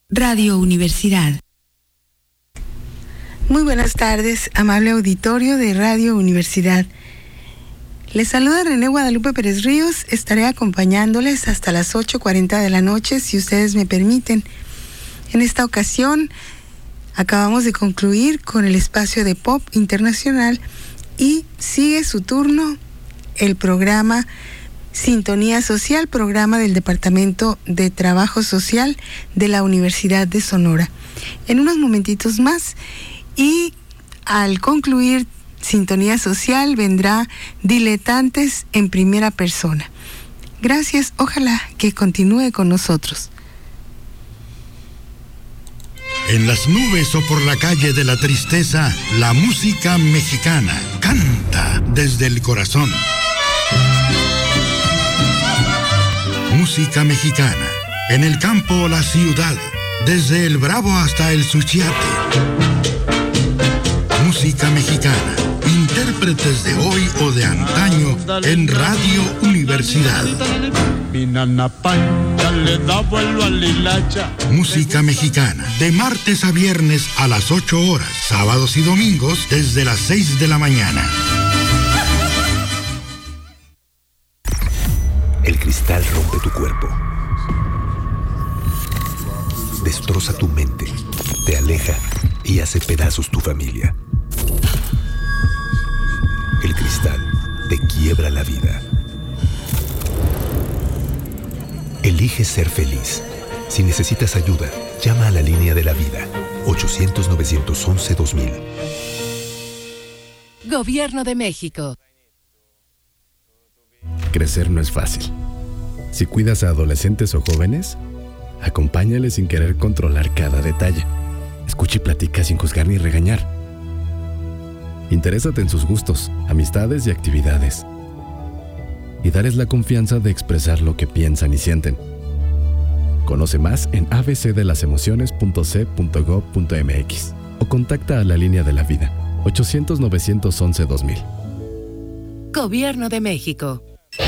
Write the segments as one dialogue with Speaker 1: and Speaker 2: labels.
Speaker 1: Radio Universidad.
Speaker 2: Muy buenas tardes, amable auditorio de Radio Universidad. Les saluda René Guadalupe Pérez Ríos. Estaré acompañándoles hasta las 8:40 de la noche, si ustedes me permiten. En esta ocasión, acabamos de concluir con el espacio de Pop Internacional y sigue su turno el programa Sintonía Social, programa del Departamento de Trabajo Social de la Universidad de Sonora. En unos momentitos más, y al concluir Sintonía Social, vendrá Diletantes en primera persona. Gracias, ojalá que continúe con nosotros.
Speaker 3: En las nubes o por la calle de la tristeza, la música mexicana canta desde el corazón. Música mexicana, en el campo o la ciudad, desde el Bravo hasta el Suchiate. Música mexicana, intérpretes de hoy o de antaño en Radio Universidad. Música mexicana, de martes a viernes a las 8 horas, sábados y domingos desde las 6 de la mañana.
Speaker 4: El cristal rompe tu cuerpo, destroza tu mente, te aleja y hace pedazos tu familia. El cristal te quiebra la vida. Elige ser feliz. Si necesitas ayuda, llama a la línea de la vida, 800-911-2000.
Speaker 5: Gobierno de México.
Speaker 6: Crecer no es fácil. Si cuidas a adolescentes o jóvenes, acompáñales sin querer controlar cada detalle. Escucha y platica sin juzgar ni regañar. Interésate en sus gustos, amistades y actividades. Y darles la confianza de expresar lo que piensan y sienten. Conoce más en abcdelasemociones.c.gov.mx o contacta a la línea de la vida, 800-911-2000.
Speaker 5: Gobierno de México.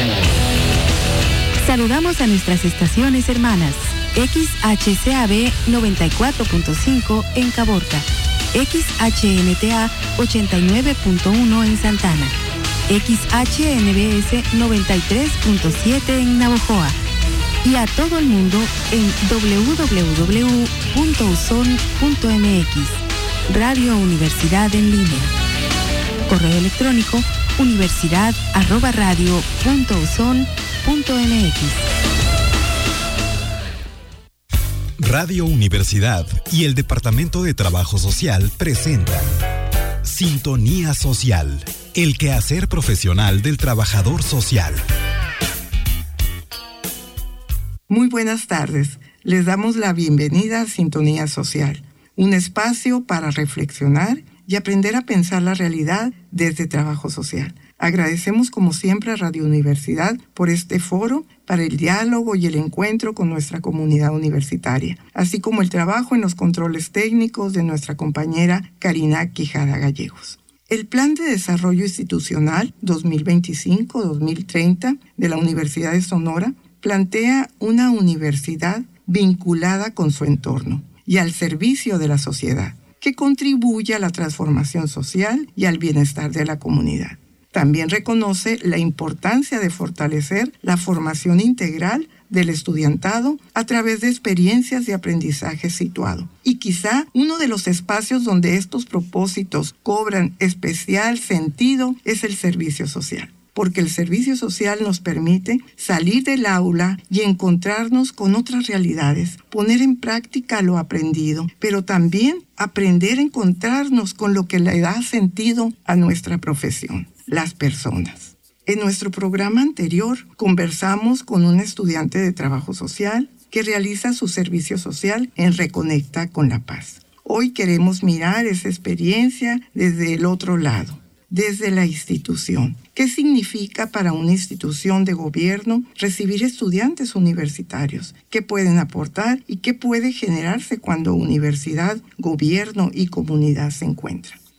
Speaker 1: Saludamos a nuestras estaciones hermanas. XHCAB 94.5 en Caborca, XHNTA 89.1 en Santana, XHNBS 93.7 en Navojoa y a todo el mundo en www.uson.mx. Radio Universidad en línea. Correo electrónico universidad@radio.uson.mx.
Speaker 7: Radio Universidad y el Departamento de Trabajo Social presentan Sintonía Social, el quehacer profesional del trabajador social.
Speaker 8: Muy buenas tardes. Les damos la bienvenida a Sintonía Social, un espacio para reflexionar y aprender a pensar la realidad desde trabajo social. Agradecemos como siempre a Radio Universidad por este foro para el diálogo y el encuentro con nuestra comunidad universitaria, así como el trabajo en los controles técnicos de nuestra compañera Karina Quijada Gallegos. El Plan de Desarrollo Institucional 2025-2030 de la Universidad de Sonora plantea una universidad vinculada con su entorno y al servicio de la sociedad, que contribuye a la transformación social y al bienestar de la comunidad. También reconoce la importancia de fortalecer la formación integral del estudiantado a través de experiencias de aprendizaje situado. Y quizá uno de los espacios donde estos propósitos cobran especial sentido es el servicio social, porque el servicio social nos permite salir del aula y encontrarnos con otras realidades, poner en práctica lo aprendido, pero también aprender a encontrarnos con lo que le da sentido a nuestra profesión, las personas. En nuestro programa anterior conversamos con un estudiante de trabajo social que realiza su servicio social en Reconecta con la Paz. Hoy queremos mirar esa experiencia desde el otro lado, desde la institución. ¿Qué significa para una institución de gobierno recibir estudiantes universitarios? ¿Qué pueden aportar y qué puede generarse cuando universidad, gobierno y comunidad se encuentran?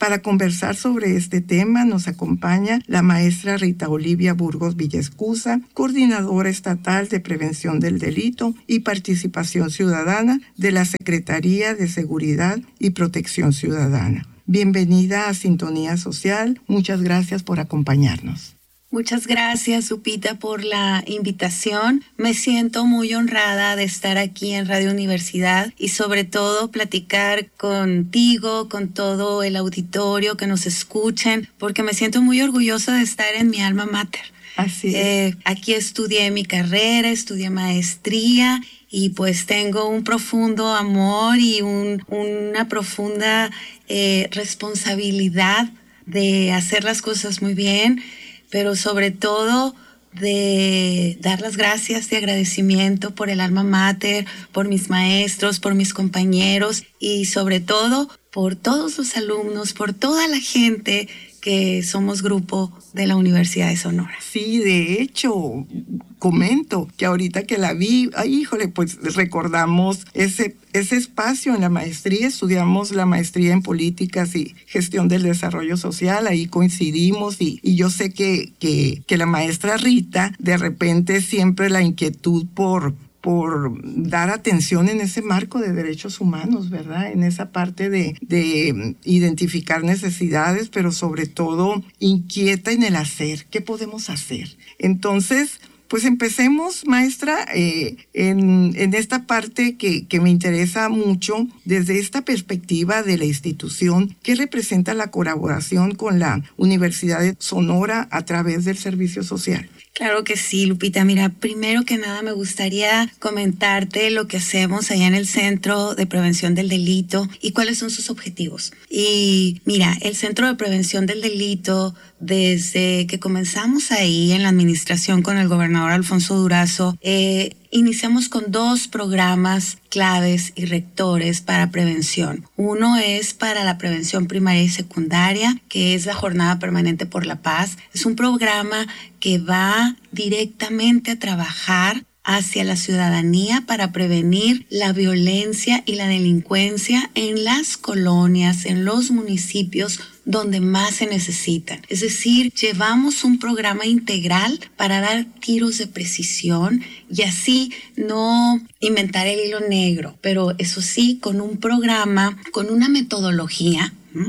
Speaker 8: Para conversar sobre este tema nos acompaña la maestra Rita Olivia Burgos Villescusa, coordinadora estatal de Prevención del Delito y Participación Ciudadana de la Secretaría de Seguridad y Protección Ciudadana. Bienvenida a Sintonía Social. Muchas gracias por acompañarnos.
Speaker 9: Muchas gracias, Lupita, por la invitación. Me siento muy honrada de estar aquí en Radio Universidad y sobre todo platicar contigo, con todo el auditorio que nos escuchen, porque me siento muy orgullosa de estar en mi alma mater.
Speaker 8: Así es.
Speaker 9: Aquí estudié mi carrera, estudié maestría y pues tengo un profundo amor y una profunda responsabilidad de hacer las cosas muy bien, pero sobre todo de dar las gracias de agradecimiento por el alma mater, por mis maestros, por mis compañeros y sobre todo por todos los alumnos, por toda la gente que somos grupo de la Universidad de Sonora.
Speaker 8: Sí, de hecho, comento que ahorita que la vi, pues recordamos ese espacio en la maestría. Estudiamos la maestría en Políticas y Gestión del Desarrollo Social, ahí coincidimos y yo sé que la maestra Rita, de repente siempre la inquietud por dar atención en ese marco de derechos humanos, ¿verdad? En esa parte de identificar necesidades, pero sobre todo inquieta en el hacer. ¿Qué podemos hacer? Entonces, pues empecemos, maestra, en esta parte que me interesa mucho, desde esta perspectiva de la institución, ¿qué representa la colaboración con la Universidad de Sonora a través del servicio social?
Speaker 9: Claro que sí, Lupita. Mira, primero que nada me gustaría comentarte lo que hacemos allá en el Centro de Prevención del Delito y cuáles son sus objetivos. Y mira, el Centro de Prevención del Delito, desde que comenzamos ahí en la administración con el gobernador Alfonso Durazo, iniciamos con 2 programas claves y rectores para prevención. Uno es para la prevención primaria y secundaria, que es la Jornada Permanente por la Paz. Es un programa que va directamente a trabajar hacia la ciudadanía para prevenir la violencia y la delincuencia en las colonias, en los municipios donde más se necesitan. Es decir, llevamos un programa integral para dar tiros de precisión y así no inventar el hilo negro, pero eso sí, con un programa, con una metodología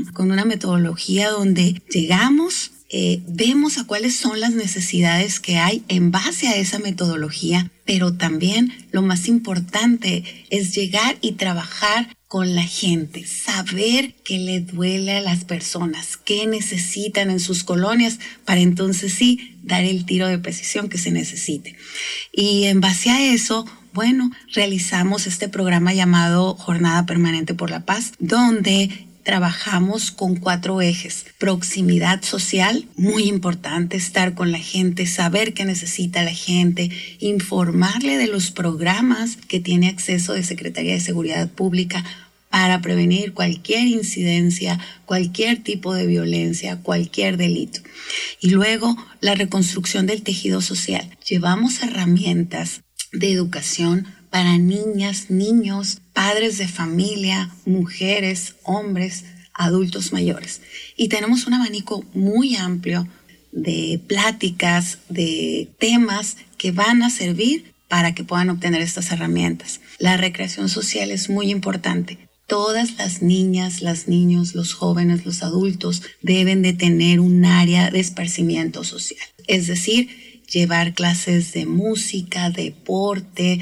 Speaker 9: donde llegamos, vemos a cuáles son las necesidades que hay en base a esa metodología, pero también lo más importante es llegar y trabajar con la gente, saber qué le duele a las personas, qué necesitan en sus colonias, para entonces sí dar el tiro de precisión que se necesite. Y en base a eso, bueno, realizamos este programa llamado Jornada Permanente por la Paz, donde trabajamos con 4 ejes. Proximidad social, muy importante, estar con la gente, saber qué necesita la gente, informarle de los programas que tiene acceso de Secretaría de Seguridad Pública para prevenir cualquier incidencia, cualquier tipo de violencia, cualquier delito. Y luego, la reconstrucción del tejido social. Llevamos herramientas de educación para niñas, niños, padres de familia, mujeres, hombres, adultos mayores. Y tenemos un abanico muy amplio de pláticas, de temas que van a servir para que puedan obtener estas herramientas. La recreación social es muy importante. Todas las niñas, los niños, los jóvenes, los adultos deben de tener un área de esparcimiento social. Es decir, llevar clases de música, deporte,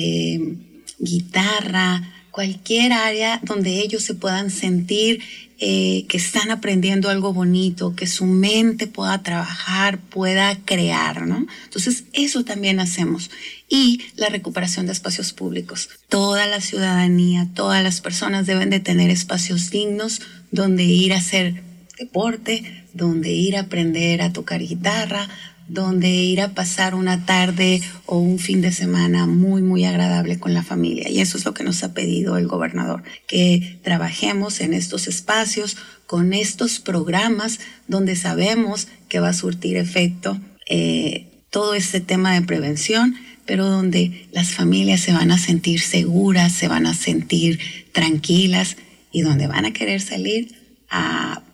Speaker 9: guitarra, cualquier área donde ellos se puedan sentir que están aprendiendo algo bonito, que su mente pueda trabajar, pueda crear, ¿no? Entonces, eso también hacemos. Y la recuperación de espacios públicos. Toda la ciudadanía, todas las personas deben de tener espacios dignos donde ir a hacer deporte, donde ir a aprender a tocar guitarra, donde ir a pasar una tarde o un fin de semana muy, muy agradable con la familia. Y eso es lo que nos ha pedido el gobernador, que trabajemos en estos espacios, con estos programas donde sabemos que va a surtir efecto todo este tema de prevención, pero donde las familias se van a sentir seguras, se van a sentir tranquilas y donde van a querer salir a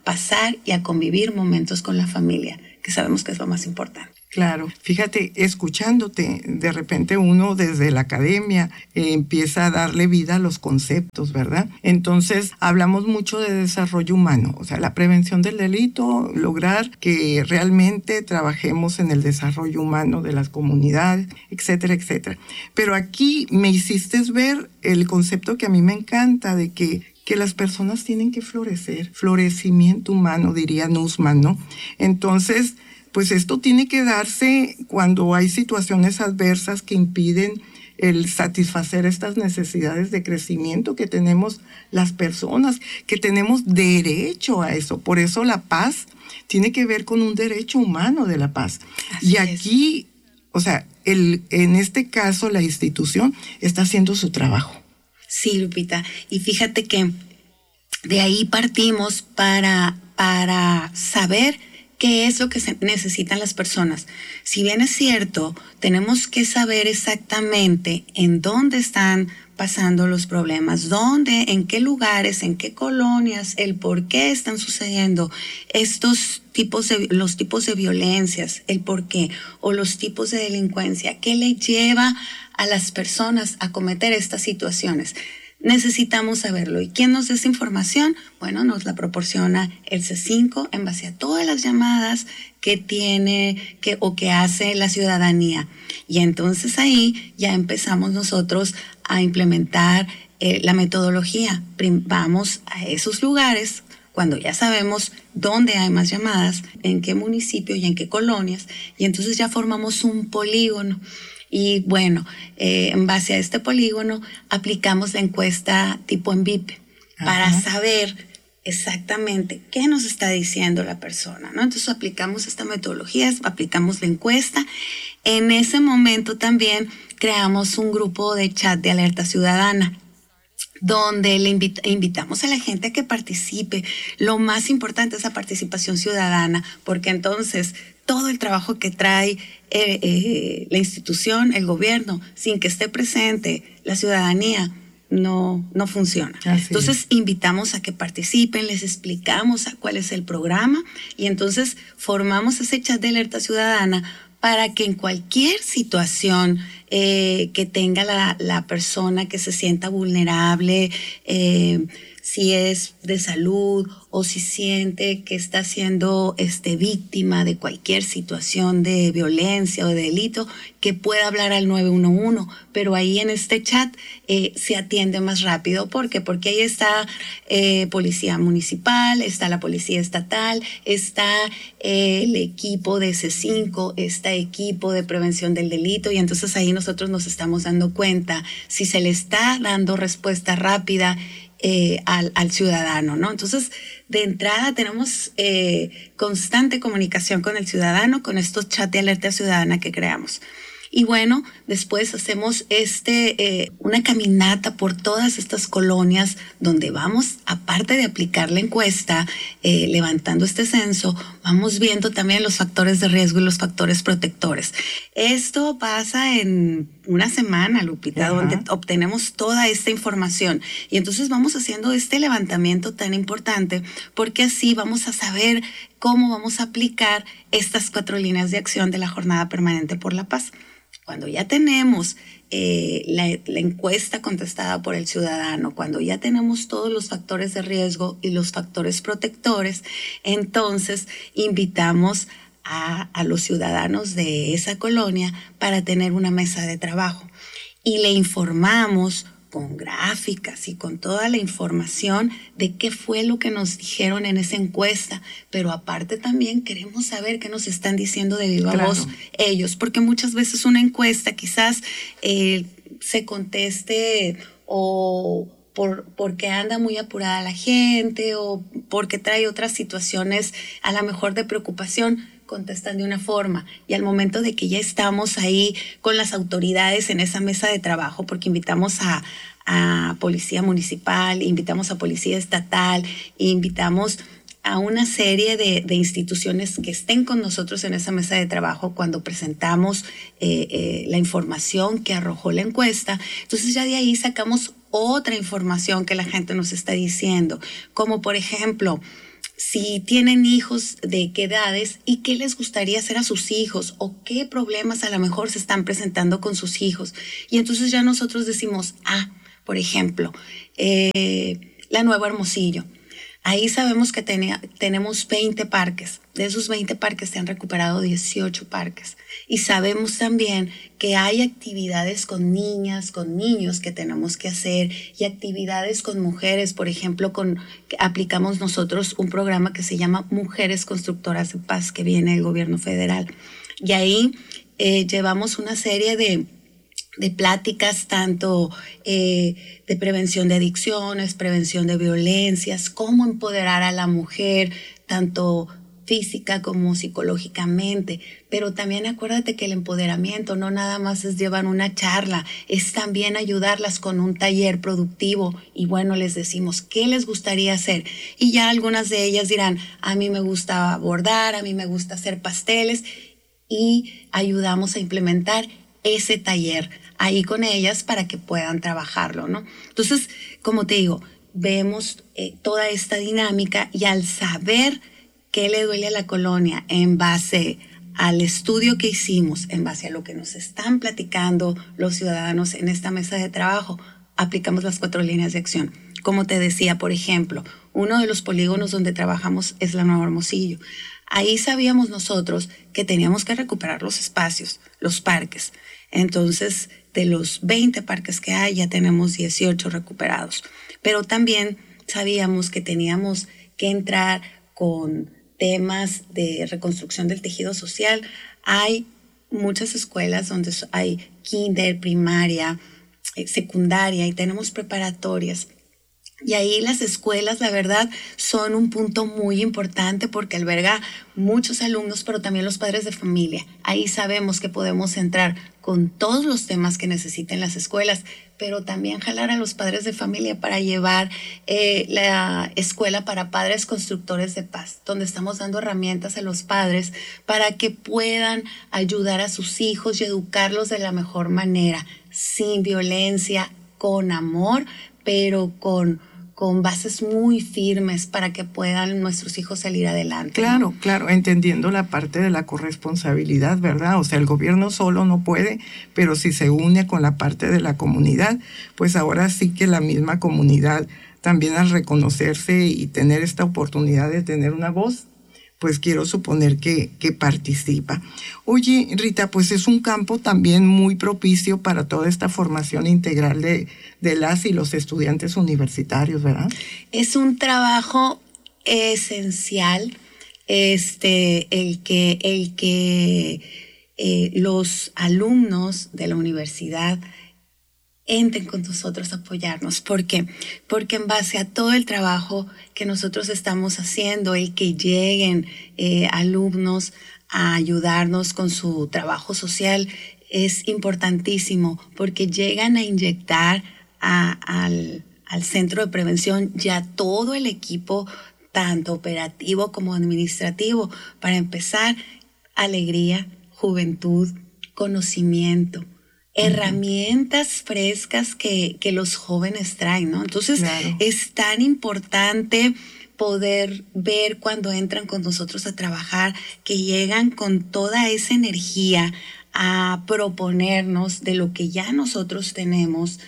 Speaker 9: pasar y a convivir momentos con la familia, que sabemos que es lo más importante.
Speaker 8: Claro, fíjate, escuchándote, de repente uno desde la academia empieza a darle vida a los conceptos, ¿verdad? Entonces, hablamos mucho de desarrollo humano, o sea, la prevención del delito, lograr que realmente trabajemos en el desarrollo humano de las comunidades, etcétera, etcétera. Pero aquí me hiciste ver el concepto que a mí me encanta de que las personas tienen que florecer, florecimiento humano, diría Nussmann, ¿no? Entonces, pues esto tiene que darse cuando hay situaciones adversas que impiden el satisfacer estas necesidades de crecimiento que tenemos las personas, que tenemos derecho a eso. Por eso la paz tiene que ver con un derecho humano de la paz. Así y aquí, o sea, en este caso la institución está haciendo su trabajo.
Speaker 9: Sí, Lupita. Y fíjate que de ahí partimos para saber qué es lo que necesitan las personas. Si bien es cierto, tenemos que saber exactamente en dónde están pasando los problemas, dónde, en qué lugares, en qué colonias, el por qué están sucediendo los tipos de violencias, el por qué, o los tipos de delincuencia, qué le lleva a las personas a cometer estas situaciones. Necesitamos saberlo. ¿Y quién nos da esa información? Bueno, nos la proporciona el C5 en base a todas las llamadas que hace la ciudadanía. Y entonces ahí ya empezamos nosotros a implementar la metodología. Vamos a esos lugares cuando ya sabemos dónde hay más llamadas, en qué municipio y en qué colonias, y entonces ya formamos un polígono. Y bueno, en base a este polígono aplicamos la encuesta tipo ENVIP para saber exactamente qué nos está diciendo la persona, ¿no? Entonces aplicamos esta metodología, aplicamos la encuesta. En ese momento también creamos un grupo de chat de alerta ciudadana, donde le invitamos a la gente a que participe. Lo más importante es la participación ciudadana, porque entonces todo el trabajo que trae la institución, el gobierno, sin que esté presente la ciudadanía, no funciona. Entonces invitamos a que participen, les explicamos cuál es el programa y entonces formamos ese chat de alerta ciudadana para que en cualquier situación que tenga la persona que se sienta vulnerable, si es de salud o si siente que está siendo víctima de cualquier situación de violencia o de delito, que pueda hablar al 911, pero ahí en este chat se atiende más rápido. ¿Por qué? Porque ahí está policía municipal, está la policía estatal, está el equipo de C5, está equipo de prevención del delito, y entonces ahí nosotros nos estamos dando cuenta si se le está dando respuesta rápida al ciudadano, ¿no? Entonces, de entrada tenemos constante comunicación con el ciudadano, con estos chats de alerta ciudadana que creamos. Y bueno, después hacemos una caminata por todas estas colonias donde vamos, aparte de aplicar la encuesta, levantando este censo, vamos viendo también los factores de riesgo y los factores protectores. Esto pasa en una semana, Lupita, donde obtenemos toda esta información. Y entonces vamos haciendo este levantamiento tan importante porque así vamos a saber cómo vamos a aplicar estas 4 líneas de acción de la Jornada Permanente por la Paz. Cuando ya tenemos la encuesta contestada por el ciudadano, cuando ya tenemos todos los factores de riesgo y los factores protectores, entonces invitamos a los ciudadanos de esa colonia para tener una mesa de trabajo y le informamos con gráficas y con toda la información de qué fue lo que nos dijeron en esa encuesta, pero aparte también queremos saber qué nos están diciendo de viva voz ellos, porque muchas veces una encuesta quizás se conteste o porque anda muy apurada la gente o porque trae otras situaciones a lo mejor de preocupación, contestan de una forma, y al momento de que ya estamos ahí con las autoridades en esa mesa de trabajo, porque invitamos a policía municipal, invitamos a policía estatal, invitamos a una serie de instituciones que estén con nosotros en esa mesa de trabajo cuando presentamos la información que arrojó la encuesta. Entonces ya de ahí sacamos otra información que la gente nos está diciendo, como por ejemplo, si tienen hijos, de qué edades y qué les gustaría hacer a sus hijos o qué problemas a lo mejor se están presentando con sus hijos. Y entonces ya nosotros decimos, por ejemplo, la Nueva Hermosillo. Ahí sabemos que tenemos 20 parques. De esos 20 parques se han recuperado 18 parques. Y sabemos también que hay actividades con niñas, con niños que tenemos que hacer y actividades con mujeres. Por ejemplo, aplicamos nosotros un programa que se llama Mujeres Constructoras de Paz, que viene del gobierno federal. Y ahí llevamos una serie de pláticas, tanto de prevención de adicciones, prevención de violencias, cómo empoderar a la mujer, tanto física como psicológicamente. Pero también acuérdate que el empoderamiento no nada más es llevar una charla, es también ayudarlas con un taller productivo. Y bueno, les decimos qué les gustaría hacer. Y ya algunas de ellas dirán, a mí me gusta bordar, a mí me gusta hacer pasteles, y ayudamos a implementar ese taller ahí con ellas para que puedan trabajarlo, ¿no? Entonces, como te digo, vemos toda esta dinámica, y al saber qué le duele a la colonia en base al estudio que hicimos, en base a lo que nos están platicando los ciudadanos en esta mesa de trabajo, aplicamos las 4 líneas de acción. Como te decía, por ejemplo, uno de los polígonos donde trabajamos es la Nueva Hermosillo. Ahí sabíamos nosotros que teníamos que recuperar los espacios, los parques. Entonces, de los 20 parques que hay, ya tenemos 18 recuperados. Pero también sabíamos que teníamos que entrar con temas de reconstrucción del tejido social. Hay muchas escuelas donde hay kinder, primaria, secundaria, y tenemos preparatorias. Y ahí las escuelas, la verdad, son un punto muy importante porque alberga muchos alumnos, pero también los padres de familia. Ahí sabemos que podemos entrar con todos los temas que necesiten las escuelas, pero también jalar a los padres de familia para llevar la escuela para padres constructores de paz, donde estamos dando herramientas a los padres para que puedan ayudar a sus hijos y educarlos de la mejor manera, sin violencia, con amor, pero con bases muy firmes para que puedan nuestros hijos salir adelante.
Speaker 8: Claro, ¿no? Claro, entendiendo la parte de la corresponsabilidad, ¿verdad? O sea, el gobierno solo no puede, pero si se une con la parte de la comunidad, pues ahora sí que la misma comunidad también, al reconocerse y tener esta oportunidad de tener una voz, pues quiero suponer que participa. Oye, Rita, pues es un campo también muy propicio para toda esta formación integral de las y los estudiantes universitarios, ¿verdad?
Speaker 9: Es un trabajo esencial, el que los alumnos de la universidad entren con nosotros a apoyarnos. ¿Por qué? Porque en base a todo el trabajo que nosotros estamos haciendo, el que lleguen alumnos a ayudarnos con su trabajo social es importantísimo, porque llegan a inyectar al centro de prevención ya todo el equipo, tanto operativo como administrativo, para empezar, alegría, juventud, conocimiento, herramientas frescas que los jóvenes traen, ¿no? Entonces, claro, es tan importante poder ver cuando entran con nosotros a trabajar, que llegan con toda esa energía a proponernos de lo que ya nosotros tenemos,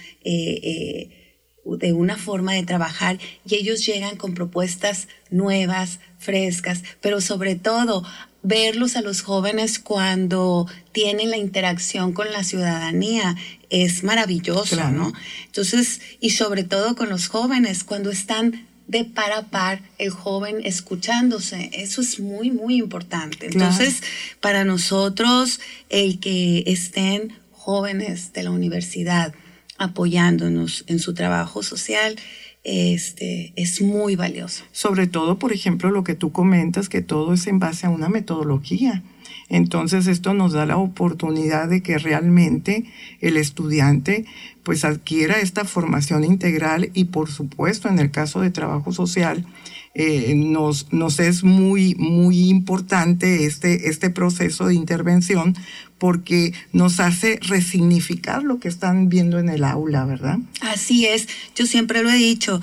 Speaker 9: de una forma de trabajar, y ellos llegan con propuestas nuevas, frescas, pero sobre todo verlos a los jóvenes cuando tienen la interacción con la ciudadanía es maravilloso, claro, ¿no? Entonces, y sobre todo con los jóvenes, cuando están de par a par, el joven escuchándose, eso es muy, muy importante. Entonces, claro, para nosotros, el que estén jóvenes de la universidad apoyándonos en su trabajo social, es muy valioso.
Speaker 8: Sobre todo, por ejemplo, lo que tú comentas, que todo es en base a una metodología. Entonces, esto nos da la oportunidad de que realmente el estudiante pues adquiera esta formación integral, y por supuesto, en el caso de trabajo social, nos es muy, muy importante este proceso de intervención, porque nos hace resignificar lo que están viendo en el aula, ¿verdad? Así es. Yo siempre lo he dicho,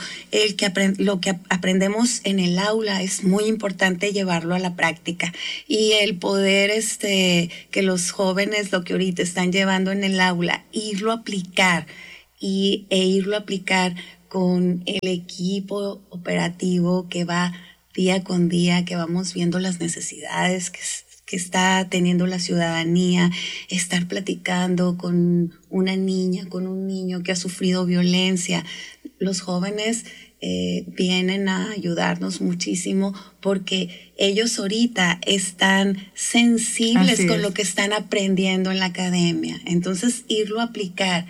Speaker 8: lo que aprendemos en el aula es muy importante llevarlo a la práctica. Y el poder que los jóvenes, lo que ahorita están llevando en el aula, irlo a aplicar irlo a aplicar con el equipo operativo que va día con día, que vamos viendo las necesidades que está teniendo la ciudadanía, estar platicando con una niña, con un niño que ha sufrido violencia. Los jóvenes vienen a ayudarnos muchísimo porque ellos ahorita están sensibles con lo que están aprendiendo en la academia. Entonces, irlo a aplicar.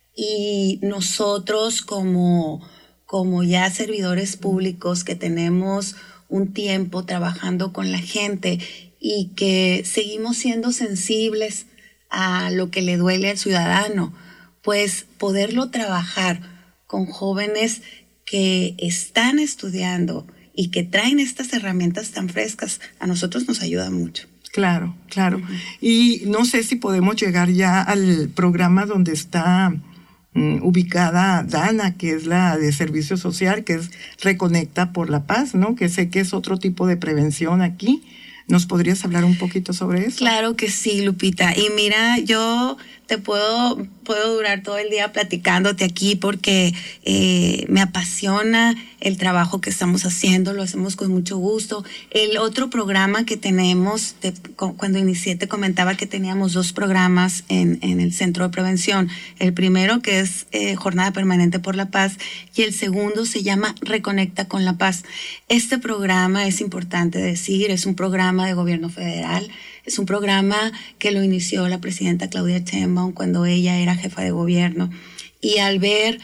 Speaker 8: Y nosotros como ya servidores públicos que tenemos un tiempo trabajando con la gente y que seguimos siendo sensibles a lo que le duele al ciudadano, pues poderlo trabajar con jóvenes que están estudiando y que traen estas herramientas tan frescas, a nosotros nos ayuda mucho. Claro, claro. Y no sé si podemos llegar ya al programa donde está ubicada Dana, que es la de servicio social, que es Reconecta por la Paz, ¿no? Que sé que es otro tipo de prevención aquí. ¿Nos podrías hablar un poquito sobre eso? Claro que sí, Lupita. Y mira, yo te puedo durar todo el día platicándote aquí porque me apasiona el trabajo que estamos haciendo, lo hacemos con mucho gusto. El otro programa que tenemos, cuando inicié te comentaba que teníamos 2 programas en el Centro de Prevención. El primero, que es Jornada Permanente por la Paz, y el segundo se llama Reconecta con la Paz. Este programa, es importante decir, es un programa de gobierno federal. Es un programa que lo inició la presidenta Claudia Sheinbaum cuando ella era jefa de gobierno. Y al ver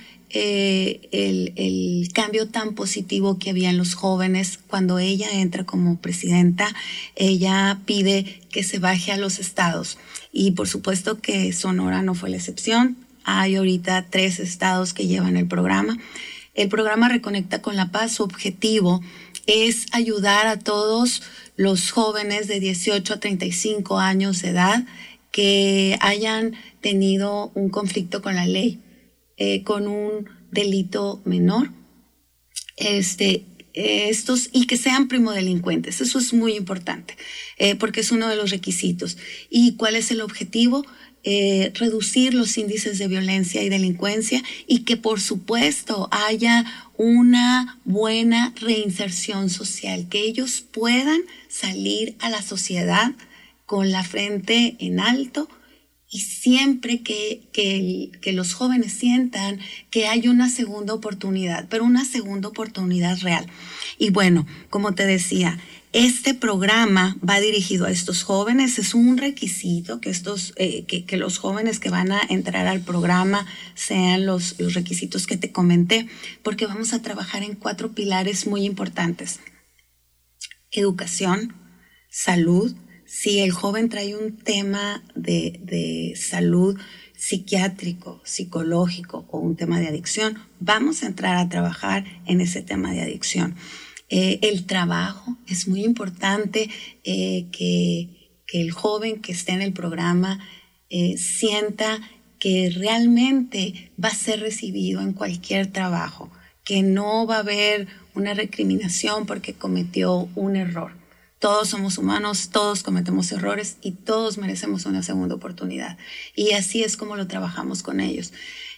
Speaker 8: el cambio tan positivo que había en los jóvenes, cuando ella entra como presidenta, ella pide que se baje a los estados. Y por supuesto que Sonora no fue la excepción. Hay ahorita 3 estados que llevan el programa. El programa Reconecta con la Paz, su objetivo es ayudar a todos los jóvenes de 18 a 35 años de edad que hayan tenido un conflicto con la ley, con un delito menor, y que sean primodelincuentes. Eso es muy importante, porque es uno de los requisitos. ¿Y cuál es el objetivo? Reducir los índices de violencia y delincuencia, y que por supuesto haya una buena reinserción social, que ellos puedan salir a la sociedad con la frente en alto, y siempre que los jóvenes sientan que hay una segunda oportunidad, pero una segunda oportunidad real. Y bueno, como te decía, este programa va dirigido a estos jóvenes. Es un requisito que los jóvenes que van a entrar al programa sean los requisitos que te comenté, porque vamos a trabajar en 4 pilares muy importantes: educación, salud. Si el joven trae un tema de salud psiquiátrico, psicológico o un tema de adicción, vamos a entrar a trabajar en ese tema de adicción. El trabajo, es muy importante que el joven que esté en el programa sienta que realmente va a ser recibido en cualquier trabajo, que no va a haber una recriminación porque cometió un error. Todos somos humanos, todos cometemos errores y todos merecemos una segunda oportunidad. Y así es como lo trabajamos con ellos.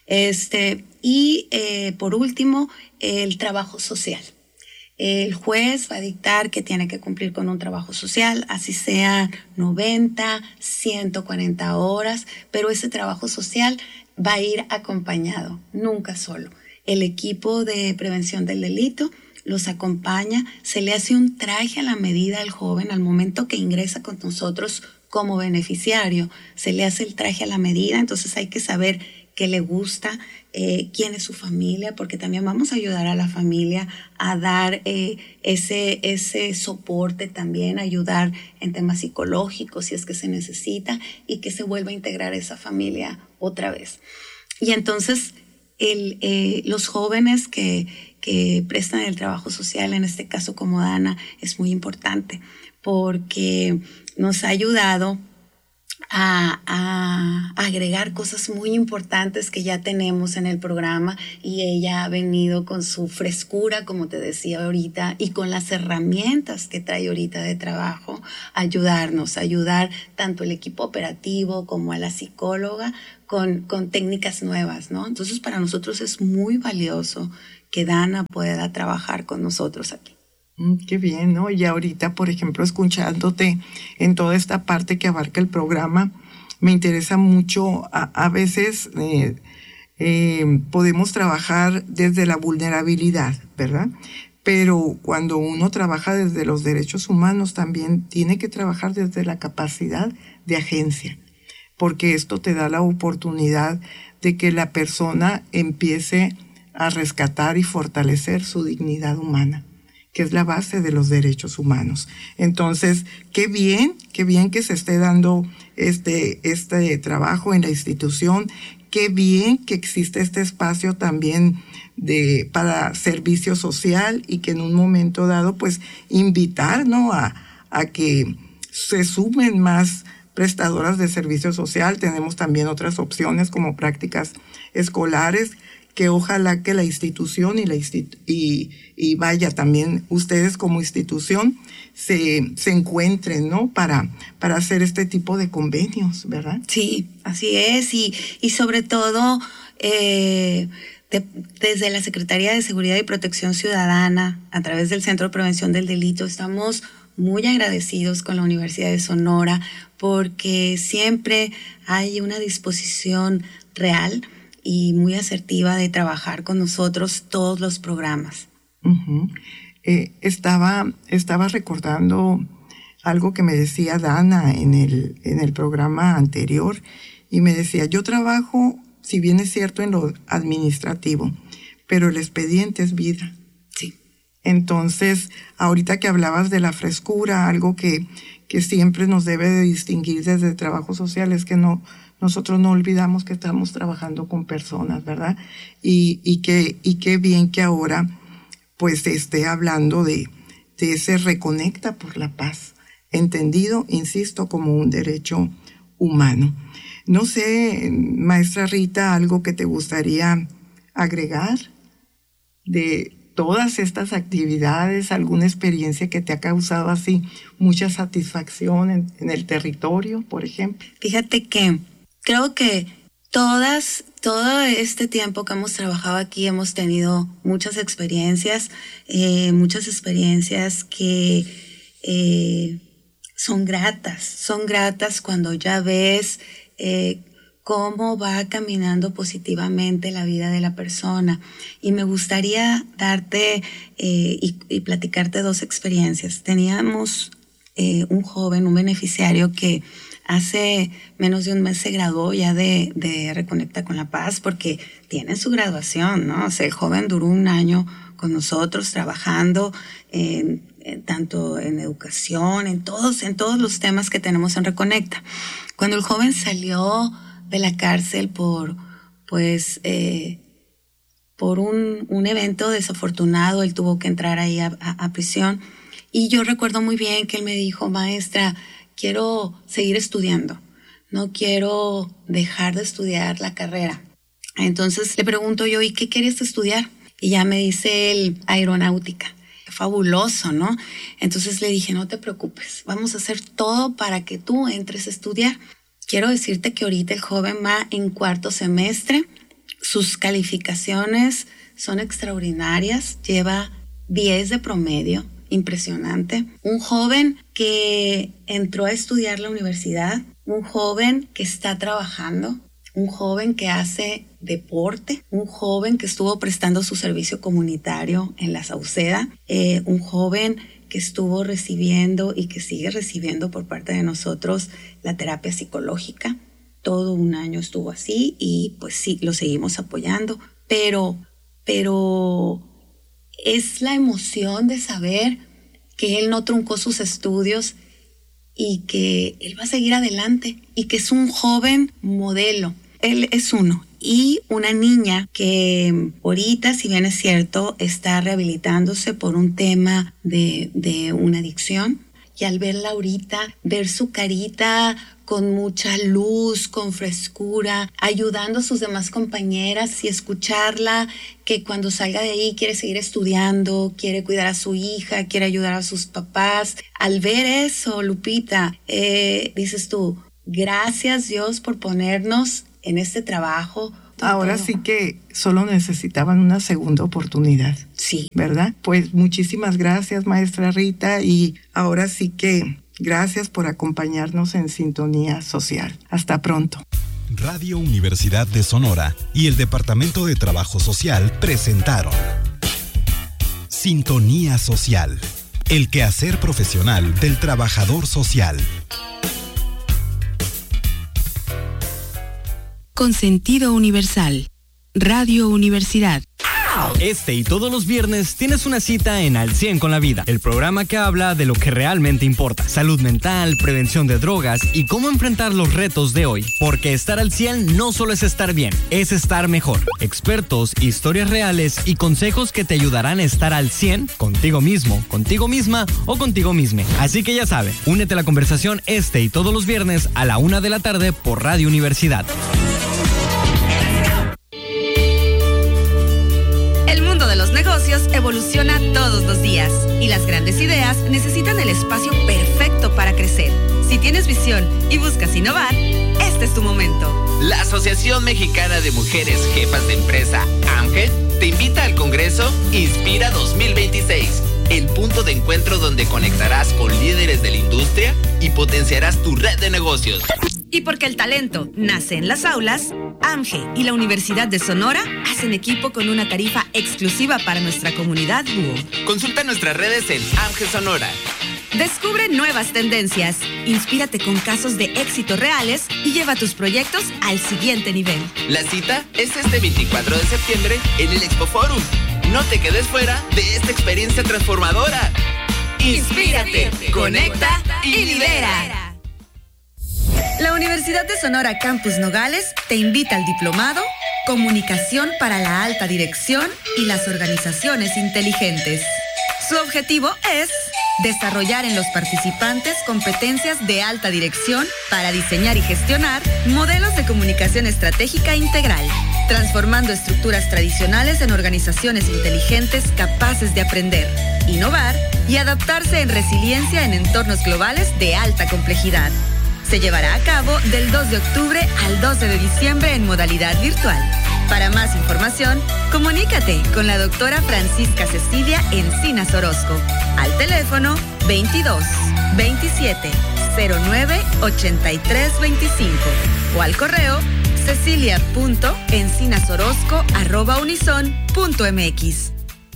Speaker 8: Por último, el trabajo social. El juez va a dictar que tiene que cumplir con un trabajo social, así sea 90, 140 horas, pero ese trabajo social va a ir acompañado, nunca solo. El equipo de prevención del delito los acompaña, se le hace un traje a la medida al joven al momento que ingresa con nosotros como beneficiario, se le hace el traje a la medida, entonces hay que saber qué le gusta, quién es su familia, porque también vamos a ayudar a la familia a dar ese soporte también, ayudar en temas psicológicos si es que se necesita, y que se vuelva a integrar esa familia otra vez. Y entonces los jóvenes que
Speaker 9: que prestan el trabajo social, en este caso como Dana, es muy importante porque nos ha ayudado a agregar cosas muy importantes que ya tenemos en el programa, y ella ha venido con su frescura, como te decía ahorita, y con las herramientas que trae ahorita de trabajo, a ayudar tanto el equipo operativo como a la psicóloga con técnicas nuevas, ¿no? Entonces para nosotros es muy valioso que Dana pueda trabajar con nosotros aquí.
Speaker 8: Qué bien, ¿no? Y ahorita, por ejemplo, escuchándote en toda esta parte que abarca el programa, me interesa mucho, a veces podemos trabajar desde la vulnerabilidad, ¿verdad? Pero cuando uno trabaja desde los derechos humanos, también tiene que trabajar desde la capacidad de agencia, porque esto te da la oportunidad de que la persona empiece a rescatar y fortalecer su dignidad humana, que es la base de los derechos humanos. Entonces, qué bien que se esté dando este trabajo en la institución, qué bien que existe este espacio también para servicio social, y que en un momento dado, pues, invitar, ¿no?, a que se sumen más prestadoras de servicio social. Tenemos también otras opciones como prácticas escolares, que ojalá que la institución y vaya también ustedes como institución se encuentren, ¿no?, para hacer este tipo de convenios, ¿verdad?
Speaker 9: Sí, así es, y sobre todo desde la Secretaría de Seguridad y Protección Ciudadana, a través del Centro de Prevención del Delito, estamos muy agradecidos con la Universidad de Sonora, porque siempre hay una disposición real y muy asertiva de trabajar con nosotros todos los programas.
Speaker 8: Uh-huh. Estaba recordando algo que me decía Dana en el programa anterior, y me decía, yo trabajo, si bien es cierto, en lo administrativo, pero el expediente es vida.
Speaker 9: Sí.
Speaker 8: Entonces, ahorita que hablabas de la frescura, algo que siempre nos debe de distinguir desde el trabajo social es que nosotros no olvidamos que estamos trabajando con personas, ¿verdad? Y qué bien que ahora pues se esté hablando de ese reconecta por la paz, entendido, insisto, como un derecho humano. No sé, maestra Rita, algo que te gustaría agregar de todas estas actividades, alguna experiencia que te ha causado así mucha satisfacción en el territorio, por ejemplo.
Speaker 9: Fíjate que creo que todo este tiempo que hemos trabajado aquí hemos tenido muchas experiencias que son gratas cuando ya ves cómo va caminando positivamente la vida de la persona. Y me gustaría darte y platicarte dos experiencias. Teníamos un joven, un beneficiario que hace menos de un mes se graduó ya de Reconecta con la Paz, porque tiene su graduación, ¿no? O sea, el joven duró un año con nosotros trabajando tanto en educación, en todos los temas que tenemos en Reconecta. Cuando el joven salió de la cárcel por un evento desafortunado, él tuvo que entrar ahí a prisión, y yo recuerdo muy bien que él me dijo, maestra, quiero seguir estudiando, no quiero dejar de estudiar la carrera. Entonces le pregunto yo, ¿y qué quieres estudiar? Y ya me dice él, aeronáutica. Fabuloso, ¿no? Entonces le dije, no te preocupes, vamos a hacer todo para que tú entres a estudiar. Quiero decirte que ahorita el joven va en cuarto semestre, sus calificaciones son extraordinarias, lleva 10 de promedio, impresionante. Un joven que entró a estudiar la universidad, un joven que está trabajando, un joven que hace deporte, un joven que estuvo prestando su servicio comunitario en la Sauceda, un joven que estuvo recibiendo y que sigue recibiendo por parte de nosotros la terapia psicológica. Todo un año estuvo así y pues sí, lo seguimos apoyando, pero es la emoción de saber que él no truncó sus estudios y que él va a seguir adelante y que es un joven modelo. Él es uno y una niña que ahorita, si bien es cierto, está rehabilitándose por un tema de una adicción. Y al verla ahorita, ver su carita con mucha luz, con frescura, ayudando a sus demás compañeras y escucharla que cuando salga de ahí quiere seguir estudiando, quiere cuidar a su hija, quiere ayudar a sus papás. Al ver eso, Lupita, dices tú, gracias Dios por ponernos en este trabajo.
Speaker 8: Ahora sí que solo necesitaban una segunda oportunidad.
Speaker 9: Sí.
Speaker 8: ¿Verdad? Pues muchísimas gracias, maestra Rita, y ahora sí que gracias por acompañarnos en Sintonía Social. Hasta pronto.
Speaker 7: Radio Universidad de Sonora y el Departamento de Trabajo Social presentaron Sintonía Social, el quehacer profesional del trabajador social.
Speaker 1: Con sentido universal. Radio Universidad.
Speaker 10: Este y todos los viernes tienes una cita en Al 100 con la Vida, el programa que habla de lo que realmente importa: salud mental, prevención de drogas y cómo enfrentar los retos de hoy. Porque estar al 100 no solo es estar bien, es estar mejor. Expertos, historias reales y consejos que te ayudarán a estar al 100 contigo mismo, contigo misma o contigo misme. Así que ya sabes, únete a la conversación este y todos los viernes a la 1 de la tarde por Radio Universidad.
Speaker 11: Los negocios evoluciona todos los días y las grandes ideas necesitan el espacio perfecto para crecer. Si tienes visión y buscas innovar, este es tu momento.
Speaker 12: La Asociación Mexicana de Mujeres Jefas de Empresa, AMGE, te invita al Congreso Inspira 2026, el punto de encuentro donde conectarás con líderes de la industria y potenciarás tu red de negocios.
Speaker 11: Y porque el talento nace en las aulas, AMGE y la Universidad de Sonora hacen equipo con una tarifa exclusiva para nuestra comunidad búho.
Speaker 12: Consulta nuestras redes en AMGE Sonora.
Speaker 11: Descubre nuevas tendencias, inspírate con casos de éxito reales y lleva tus proyectos al siguiente nivel.
Speaker 12: La cita es este 24 de septiembre en el Expo Forum. No te quedes fuera de esta experiencia transformadora.
Speaker 11: Inspírate, conecta y lidera. La Universidad de Sonora Campus Nogales te invita al diplomado Comunicación para la Alta Dirección y las Organizaciones Inteligentes. Su objetivo es desarrollar en los participantes competencias de alta dirección para diseñar y gestionar modelos de comunicación estratégica integral, transformando estructuras tradicionales en organizaciones inteligentes capaces de aprender, innovar y adaptarse en resiliencia en entornos globales de alta complejidad. Se llevará a cabo del 2 de octubre al 12 de diciembre en modalidad virtual. Para más información, comunícate con la doctora Francisca Cecilia Encinas Orozco al teléfono 22 27 09 83 25 o al correo cecilia.encinasorozco@unison.mx.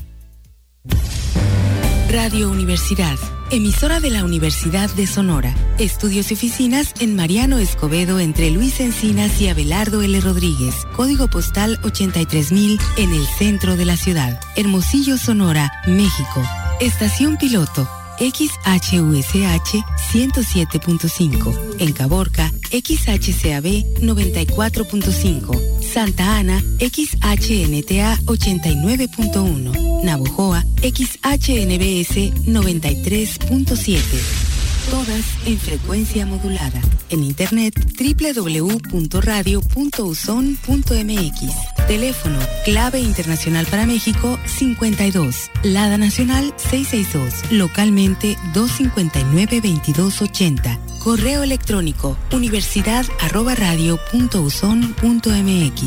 Speaker 1: Radio Universidad, emisora de la Universidad de Sonora. Estudios y oficinas en Mariano Escobedo entre Luis Encinas y Abelardo L. Rodríguez. Código postal 83000 en el centro de la ciudad. Hermosillo, Sonora, México. Estación piloto XHUSH 107.5. En Caborca, XHCAB 94.5. Santa Ana, XHNTA 89.1. Navojoa, XHNBS 93.7. Todas en frecuencia modulada. En internet www.radio.uson.mx. Teléfono clave internacional para México 52. Lada nacional 662. Localmente 259-2280. Correo electrónico universidad@radio.uson.mx.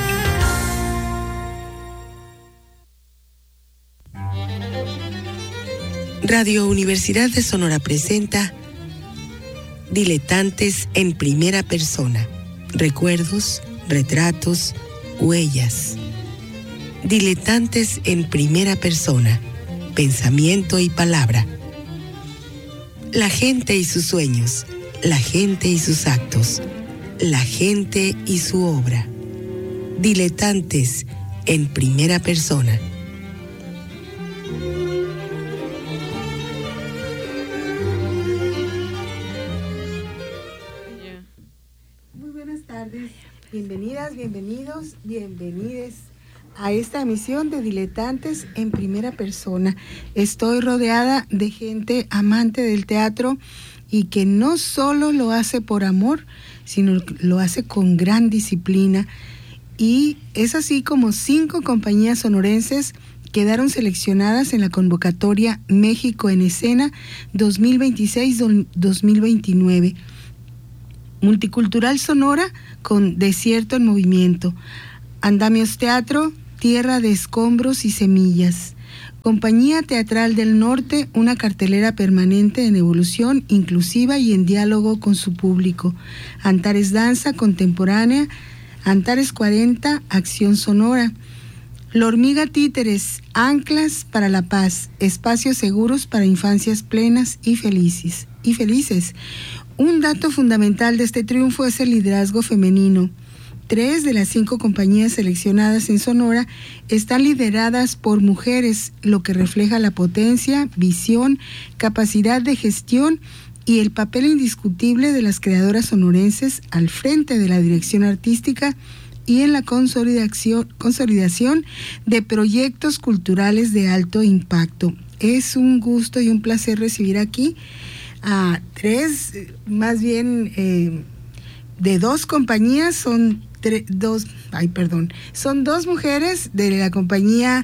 Speaker 1: Radio Universidad de Sonora presenta Diletantes en primera persona. Recuerdos, retratos, huellas. Diletantes en primera persona. Pensamiento y palabra. La gente y sus sueños. La gente y sus actos. La gente y su obra. Diletantes en primera persona.
Speaker 2: Bienvenidas, bienvenidos, bienvenides a esta emisión de Diletantes en Primera Persona. Estoy rodeada de gente amante del teatro y que no solo lo hace por amor, sino lo hace con gran disciplina. Y es así como 5 compañías sonorenses quedaron seleccionadas en la convocatoria México en Escena 2026-2029. Multicultural Sonora con Desierto en Movimiento. Andamios Teatro, Tierra de Escombros y Semillas. Compañía Teatral del Norte, una cartelera permanente en evolución, inclusiva y en diálogo con su público. Antares Danza Contemporánea, Antares 40, Acción Sonora. La Hormiga Títeres, Anclas para la Paz, espacios seguros para infancias plenas y felices. Un dato fundamental de este triunfo es el liderazgo femenino. 3 de las 5 compañías seleccionadas en Sonora están lideradas por mujeres, lo que refleja la potencia, visión, capacidad de gestión y el papel indiscutible de las creadoras sonorenses al frente de la dirección artística y en la consolidación de proyectos culturales de alto impacto. Es un gusto y un placer recibir aquí a 3, más bien de 2 compañías, son 2 mujeres de la compañía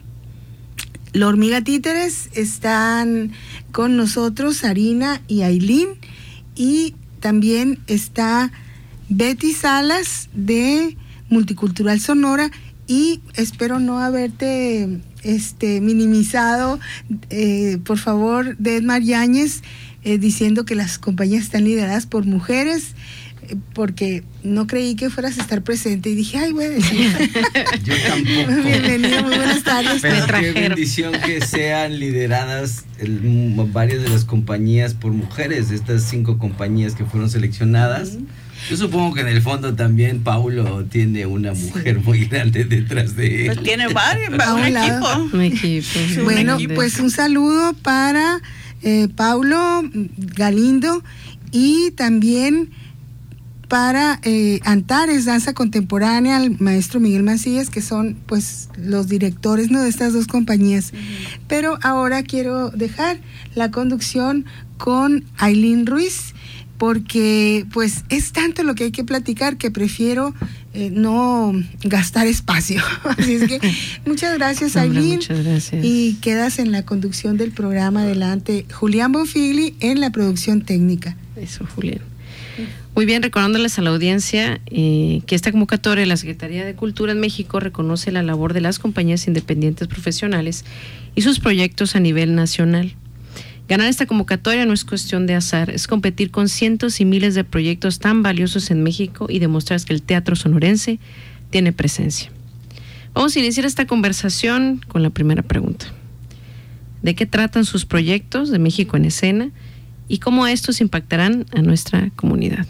Speaker 2: La Hormiga Títeres. Están con nosotros Sarina y Ailín, y también está Betty Salas de Multicultural Sonora, y espero no haberte minimizado, por favor, de Edmar Yáñez, diciendo que las compañías están lideradas por mujeres, porque no creí que fueras a estar presente y dije, ay, voy a decir.
Speaker 13: Yo tampoco.
Speaker 2: Bienvenido, muy buenas tardes.
Speaker 13: Pero qué bendición que sean lideradas varias de las compañías por mujeres, estas 5 compañías que fueron seleccionadas. Yo supongo que en el fondo también Paulo tiene una mujer muy grande detrás de él.
Speaker 14: Pues tiene varios, un equipo.
Speaker 2: Bueno, pues un saludo para Paulo Galindo, y también para Antares Danza Contemporánea, al maestro Miguel Macías, que son pues los directores, ¿no?, de estas 2 compañías. Pero ahora quiero dejar la conducción con Ailín Ruiz, porque pues es tanto lo que hay que platicar que prefiero no gastar espacio. Así es que muchas gracias, Ailín.
Speaker 14: Muchas gracias.
Speaker 2: Y quedas en la conducción del programa. Adelante, Julián Bonfigli en la producción técnica.
Speaker 14: Eso, Julián. Muy bien, recordándoles a la audiencia que esta convocatoria de la Secretaría de Cultura en México reconoce la labor de las compañías independientes profesionales y sus proyectos a nivel nacional. Ganar esta convocatoria no es cuestión de azar, es competir con cientos y miles de proyectos tan valiosos en México y demostrar que el teatro sonorense tiene presencia. Vamos a iniciar esta conversación con la primera pregunta. ¿De qué tratan sus proyectos de México en Escena y cómo estos impactarán a nuestra comunidad?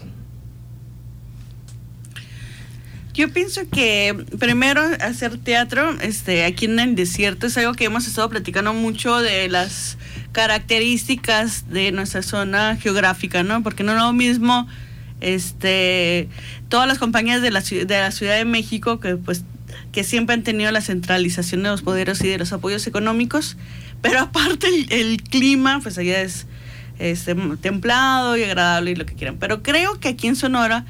Speaker 15: Yo pienso que primero hacer teatro aquí en el desierto es algo que hemos estado platicando mucho, de las características de nuestra zona geográfica, ¿no? Porque no es lo mismo todas las compañías de la Ciudad de México que siempre han tenido la centralización de los poderes y de los apoyos económicos, pero aparte el clima pues allá es templado y agradable y lo que quieran. Pero creo que aquí en Sonora,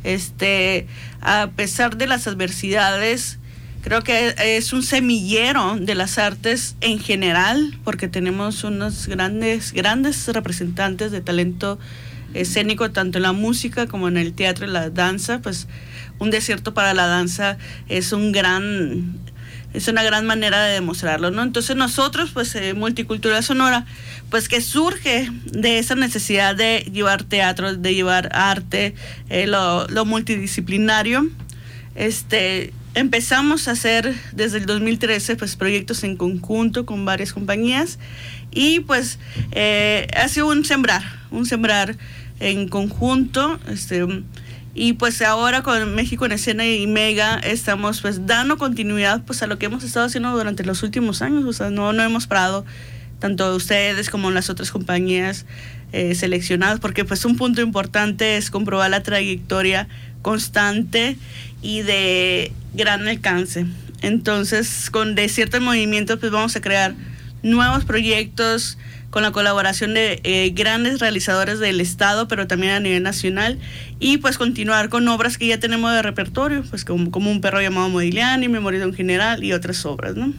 Speaker 15: a pesar de las adversidades, creo que es un semillero de las artes en general, porque tenemos unos grandes representantes de talento escénico, tanto en la música como en el teatro y la danza. Pues un desierto para la danza es una gran manera de demostrarlo, ¿no? Entonces nosotros, pues Multicultural Sonora, pues que surge de esa necesidad de llevar teatro, de llevar arte, lo multidisciplinario, empezamos a hacer desde el 2013 pues proyectos en conjunto con varias compañías, y pues ha sido un sembrar en conjunto, y pues ahora con México en Escena y Mega estamos pues dando continuidad pues a lo que hemos estado haciendo durante los últimos años. O sea, no hemos parado tanto ustedes como las otras compañías seleccionadas, porque pues un punto importante es comprobar la trayectoria constante y de gran alcance. Entonces, con ciertos movimientos, pues vamos a crear nuevos proyectos con la colaboración de grandes realizadores del estado, pero también a nivel nacional, y pues continuar con obras que ya tenemos de repertorio, pues como Un perro llamado Modigliani, Memorias de un general y otras obras, ¿no?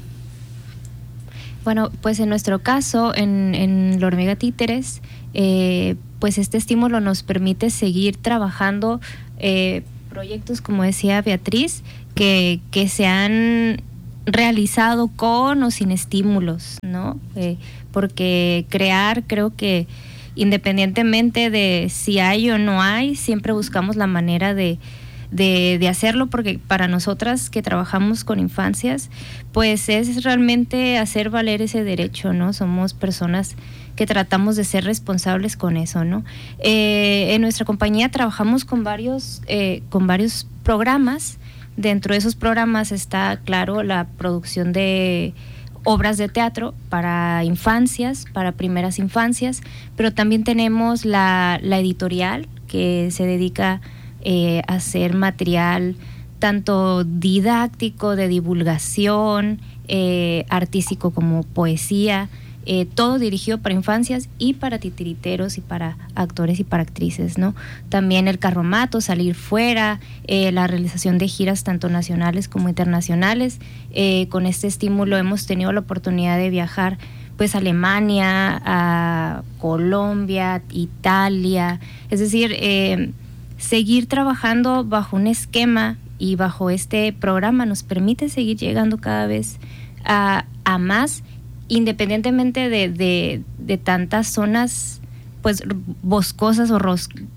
Speaker 16: Bueno, pues en nuestro caso, en La Hormiga Títeres, pues este estímulo nos permite seguir trabajando proyectos, como decía Beatriz, que se han realizado con o sin estímulos, ¿no? Porque crear, creo que independientemente de si hay o no hay, siempre buscamos la manera de hacerlo, porque para nosotras que trabajamos con infancias, pues es realmente hacer valer ese derecho, ¿no? Somos personas que tratamos de ser responsables con eso, ¿no? En nuestra compañía trabajamos con varios programas. Dentro de esos programas está, claro, la producción de obras de teatro para infancias, para primeras infancias, pero también tenemos la editorial, que se dedica a hacer material tanto didáctico, de divulgación, artístico como poesía, todo dirigido para infancias y para titiriteros y para actores y para actrices, ¿no? También el carromato, salir fuera, la realización de giras tanto nacionales como internacionales. Con este estímulo hemos tenido la oportunidad de viajar pues a Alemania, a Colombia, Italia, es decir, seguir trabajando bajo un esquema y bajo este programa nos permite seguir llegando cada vez a más, independientemente de tantas zonas pues boscosas o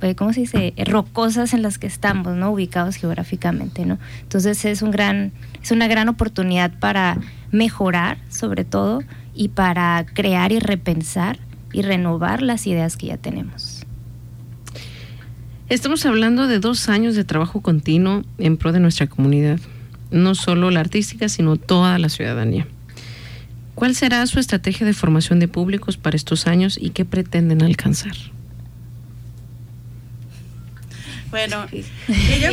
Speaker 16: rocosas en las que estamos, ¿no? Ubicados geográficamente, ¿no? Entonces es una gran oportunidad para mejorar, sobre todo, y para crear y repensar y renovar las ideas que ya tenemos.
Speaker 14: Estamos hablando de 2 años de trabajo continuo en pro de nuestra comunidad, no solo la artística, sino toda la ciudadanía. ¿Cuál será su estrategia de formación de públicos para estos años y qué pretenden alcanzar?
Speaker 15: Bueno, yo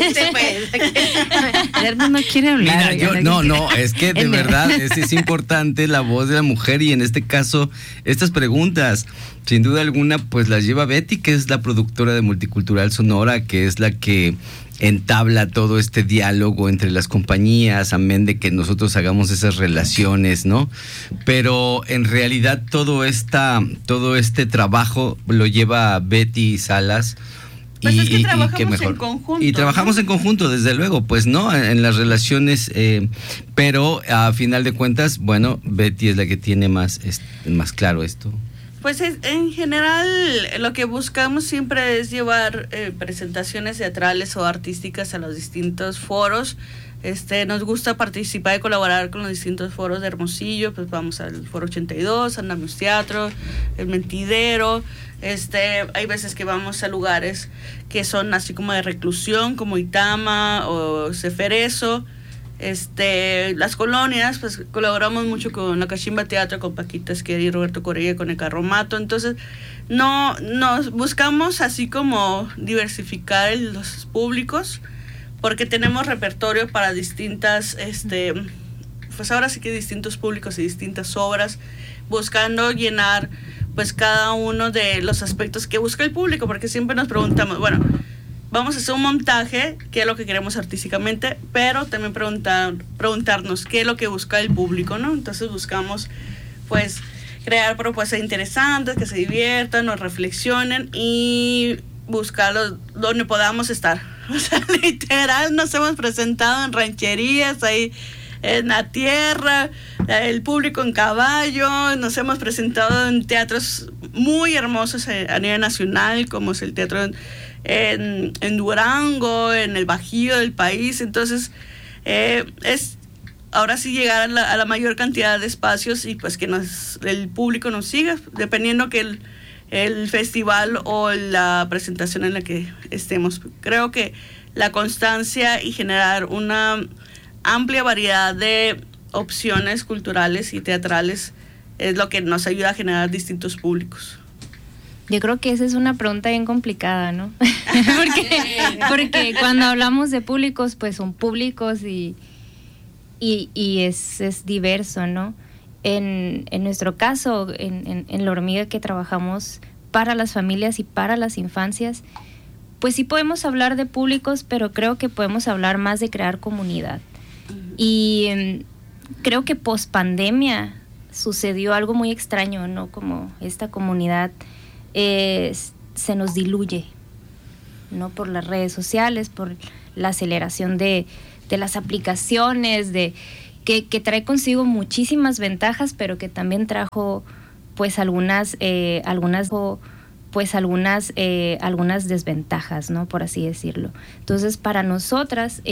Speaker 14: no quiere hablar.
Speaker 13: Mira, es que de verdad es importante la voz de la mujer, y en este caso estas preguntas sin duda alguna pues las lleva Betty, que es la productora de Multicultural Sonora, que es la que entabla todo este diálogo entre las compañías, amén de que nosotros hagamos esas relaciones, ¿no? Pero en realidad todo este trabajo lo lleva Betty Salas.
Speaker 15: Pues es que trabajamos en conjunto.
Speaker 13: Y trabajamos en conjunto, desde luego, pues no, en las relaciones, pero a final de cuentas, bueno, Betty es la que tiene más claro esto.
Speaker 15: Pues en general lo que buscamos siempre es llevar presentaciones teatrales o artísticas a los distintos foros. Nos gusta participar y colaborar con los distintos foros de Hermosillo, pues vamos al Foro 82, Andamos Teatro, El Mentidero. Hay veces que vamos a lugares que son así como de reclusión, como Itama o Ceferezo. Las colonias, pues colaboramos mucho con la Cachimba Teatro, con Paquita Esquer y Roberto Corella, con el Carromato. Entonces nos buscamos así como diversificar los públicos, porque tenemos repertorio para distintas, pues ahora sí que distintos públicos y distintas obras, buscando llenar pues cada uno de los aspectos que busca el público, porque siempre nos preguntamos, bueno, vamos a hacer un montaje, qué es lo que queremos artísticamente, pero también preguntarnos qué es lo que busca el público, ¿no? Entonces buscamos pues crear propuestas interesantes, que se diviertan, nos reflexionen y buscarlos donde podamos estar. O sea, literal, nos hemos presentado en rancherías, ahí en la tierra, el público en caballo, nos hemos presentado en teatros muy hermosos a nivel nacional, como es el teatro en Durango, en el Bajío del país. Entonces, es ahora sí llegar a la mayor cantidad de espacios y pues que el público nos siga, dependiendo que el festival o la presentación en la que estemos. Creo que la constancia y generar una amplia variedad de opciones culturales y teatrales es lo que nos ayuda a generar distintos públicos.
Speaker 16: Yo creo que esa es una pregunta bien complicada, ¿no? porque cuando hablamos de públicos, pues son públicos y es diverso, ¿no? En nuestro caso, en La Hormiga, que trabajamos para las familias y para las infancias, pues sí podemos hablar de públicos, pero creo que podemos hablar más de crear comunidad. Y creo que post pandemia sucedió algo muy extraño, ¿no? Como esta comunidad se nos diluye, ¿no? Por las redes sociales, por la aceleración de las aplicaciones, que trae consigo muchísimas ventajas, pero que también trajo pues algunas desventajas, ¿no? Por así decirlo. Entonces, para nosotras,